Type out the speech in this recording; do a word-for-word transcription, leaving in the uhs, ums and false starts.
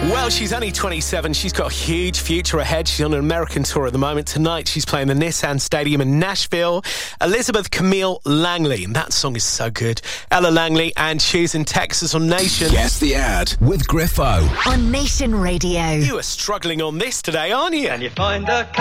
Well, she's only twenty-seven. She's got a huge future ahead. She's on an American tour at the moment. Tonight, she's playing the Nissan Stadium in Nashville. Elizabeth Camille Langley. And that song is so good. Ella Langley, and she's in Texas on Nation. Guess the ad with Griffo. On Nation Radio. You are struggling on this today, aren't you? Can you find a